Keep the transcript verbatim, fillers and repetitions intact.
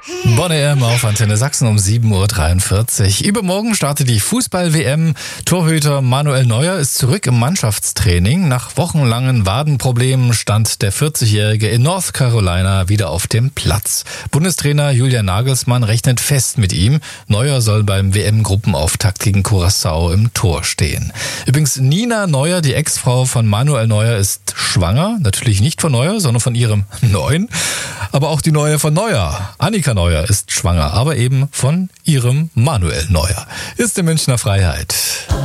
Bonn E M auf Antenne Sachsen um sieben Uhr dreiundvierzig. Übermorgen startet die Fußball-W M. Torhüter Manuel Neuer ist zurück im Mannschaftstraining. Nach wochenlangen Wadenproblemen stand der vierzigjährige in North Carolina wieder auf dem Platz. Bundestrainer Julian Nagelsmann rechnet fest mit ihm. Neuer soll beim W M-Gruppenauftakt gegen Curaçao im Tor stehen. Übrigens Nina Neuer, die Ex-Frau von Manuel Neuer, ist schwanger. Natürlich nicht von Neuer, sondern von ihrem Neuen. Aber auch die Neue von Neuer, Annika Neuer, ist schwanger, aber eben von ihrem Manuel Neuer. Ist in Münchner Freiheit.